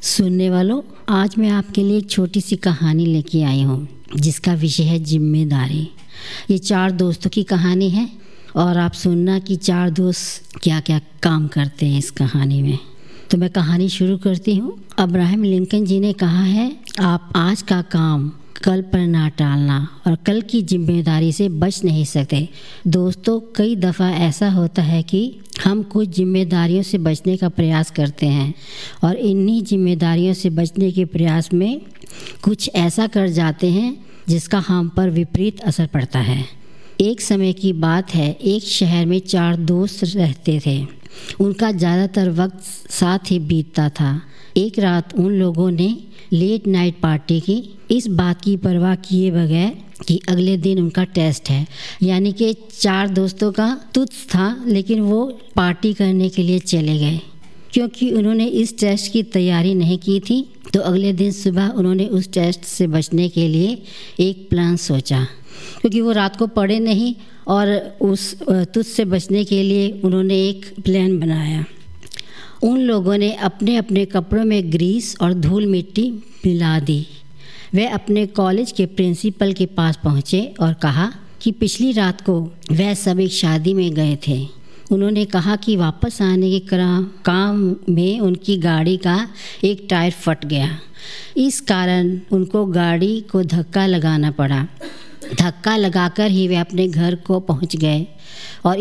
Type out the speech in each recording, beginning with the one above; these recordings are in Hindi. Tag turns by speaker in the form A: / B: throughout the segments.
A: सुनने वालों, आज मैं आपके लिए एक छोटी सी कहानी लेके आई हूँ जिसका विषय है जिम्मेदारी। ये 4 दोस्तों की कहानी है और आप सुनना कि 4 दोस्त क्या क्या काम करते हैं इस कहानी में। तो मैं कहानी शुरू करती हूँ। अब्राहम लिंकन जी ने कहा है, आप आज का काम कल पर ना टालना और कल की जिम्मेदारी से बच नहीं सकते। दोस्तों, कई दफ़ा ऐसा होता है कि हम कुछ जिम्मेदारियों से बचने का प्रयास करते हैं और इन्हीं जिम्मेदारियों से बचने के प्रयास में कुछ ऐसा कर जाते हैं जिसका हम पर विपरीत असर पड़ता है। एक समय की बात है, एक शहर में 4 दोस्त रहते थे। उनका ज़्यादातर वक्त साथ ही बीतता था। एक रात उन लोगों ने लेट नाइट पार्टी की, इस बात की परवाह किए बगैर कि अगले दिन उनका टेस्ट है। यानी कि 4 दोस्तों का तुच्छ था, लेकिन वो पार्टी करने के लिए चले गए। क्योंकि उन्होंने इस टेस्ट की तैयारी नहीं की थी, तो अगले दिन सुबह उन्होंने उस टेस्ट से बचने के लिए एक प्लान सोचा। क्योंकि वो रात को पढ़े नहीं और उस तुच्छ से बचने के लिए उन्होंने एक प्लान बनाया। उन लोगों ने अपने अपने कपड़ों में ग्रीस और धूल मिट्टी मिला दी। वे अपने कॉलेज के प्रिंसिपल के पास पहुँचे और कहा कि पिछली रात को वह सब एक शादी में गए थे। उन्होंने कहा कि वापस आने के काम में उनकी गाड़ी का एक टायर फट गया। इस कारण उनको गाड़ी को धक्का लगाना पड़ा। धक्का लगाकर ही वे अपने घर को पहुंच गए और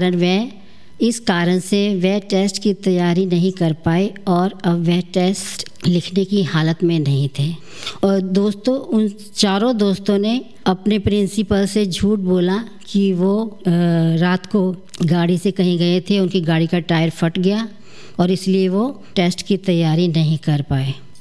A: इस कारण से वे टेस्ट की तैयारी नहीं कर पाए और अब वह टेस्ट लिखने की हालत में नहीं थे। और दोस्तों, उन 4 दोस्तों ने अपने प्रिंसिपल से झूठ बोला कि वो रात को गाड़ी से कहीं गए थे, उनकी गाड़ी का टायर फट गया और इसलिए वो टेस्ट की तैयारी नहीं कर पाए।